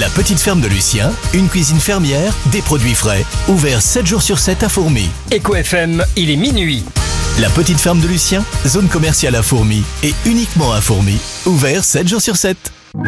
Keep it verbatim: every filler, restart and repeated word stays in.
La petite ferme de Lucien, une cuisine fermière, des produits frais. Ouvert sept jours sur sept à Fourmies. Eco F M, il est minuit. La petite ferme de Lucien, zone commerciale à Fourmies et uniquement à Fourmies. Ouvert sept jours sur sept.